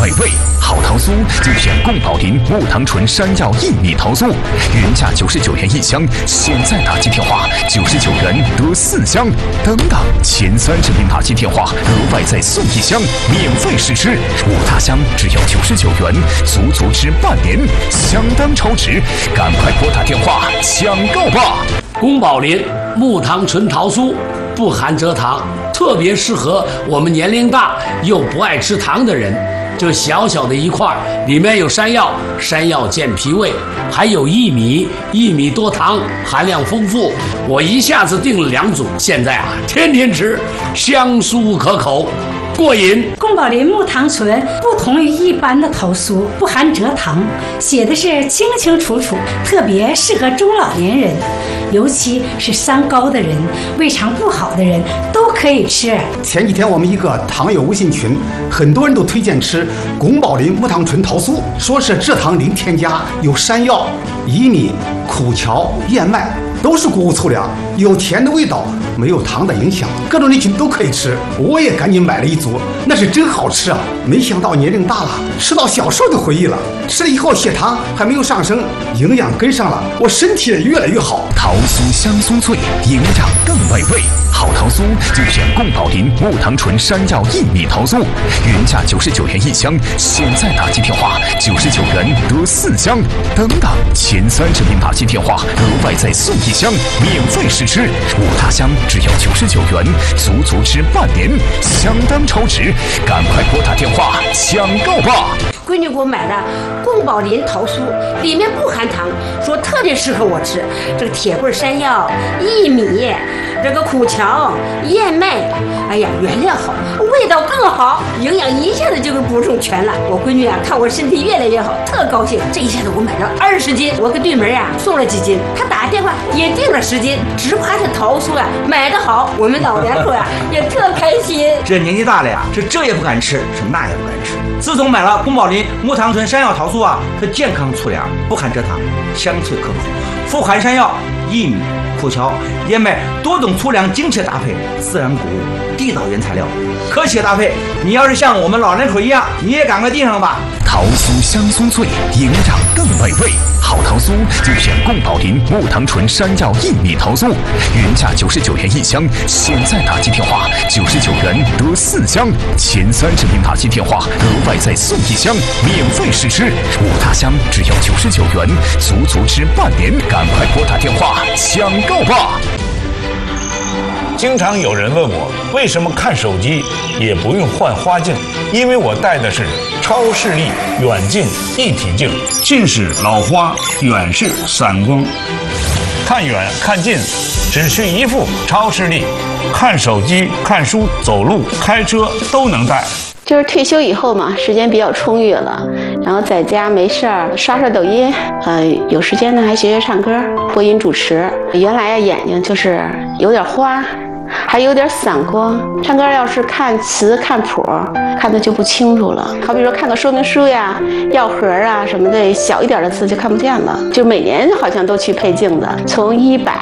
美味，好桃酥就选宫保林木糖醇山药薏米桃酥，原价99元1箱，现在打击电话99元得4箱，等等前30名打击电话额外再送1箱，免费试吃，5大箱只要99元，足吃半年，相当超值，赶快拨打电话抢购吧！ 宫保林木糖醇桃酥不含蔗糖，特别适合我们年龄大又不爱吃糖的人。这小小的一块，里面有山药，山药健脾胃，还有薏米，薏米多糖，含量丰富。我一下子订了2组，现在天天吃，香酥可口，过瘾。 宫保林木糖醇不同于一般的桃酥，不含蔗糖，写的是清清楚楚，特别适合中老年人，尤其是三高的人、胃肠不好的人都可以吃。 前几天我们一个糖友微信群，很多人都推荐吃宫保林木糖醇桃酥，说是蔗糖零添加，有山药、薏米、苦荞、燕麦，都是谷物粗粮，有甜的味道，没有糖的影响，各种人群都可以吃。我也赶紧买了1组，那是真好吃啊！没想到年龄大了，吃到小时候的回忆了。吃了以后血糖还没有上升，营养跟上了，我身体也越来越好。 桃酥香酥脆，营养更美味。好桃酥就选宫保林木糖醇山药薏米桃酥，原价99元1箱，现在打击电话99元得4箱，等等前30名打击电话额外再送1箱，免费试吃，5大箱只要99元，足吃半年，相当超值，赶快拨打电话抢购吧！ 闺女给我买的宫保林桃酥，里面不含糖，说特别适合我吃。这个铁棍山药、薏米，这个苦荞、燕麦，哎呀，原料好，味道更好，营养一下子就给补充全了。我闺女看我身体越来越好，特高兴。这一下子我买了20斤，我给对门送了几斤，她打电话也订了10斤，直夸这桃酥买得好，我们老两口也特开心。 这年纪大了呀，是这也不敢吃，是那也不敢吃。自从买了宫保林木糖醇山药桃酥它健康粗粮，不含蔗糖，香脆可口，富含山药、薏米、苦荞、燕麦多种粗粮精确搭配，自然谷物，地道原材料，科学搭配。你要是像我们老人口一样，你也赶快订上吧。 桃酥香酥脆，营养更美味。好桃酥就选宫保林木糖醇山药薏米桃酥，原价99元1箱，现在打击电话99元得4箱，前30名打击电话额外再送1箱，免费试吃，5大箱只要99元，足吃半年，赶快拨打电话抢购吧！ 经常有人问我，为什么看手机也不用换花镜？因为我戴的是超视力远近一体镜，近视、老花，远视、散光，看远看近只需一副超视力，看手机、看书、走路、开车都能戴。 就是退休以后嘛，时间比较充裕了，然后在家没事儿刷抖音，有时间呢还学唱歌、播音主持。原来眼睛就是有点花，还有点散光，唱歌要是看词看谱看的就不清楚了。好比说看个说明书呀、药盒什么的，小一点的字就看不见了。就每年好像都去配镜子，从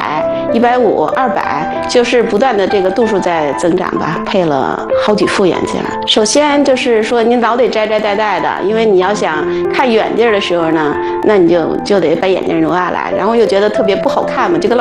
100、150、200，就是不断的这个度数在增长吧，配了好几副眼镜。首先就是说你老得摘戴的，因为你要想看远地儿的时候呢，那你就得把眼镜挪下来，然后又觉得特别不好看嘛，这个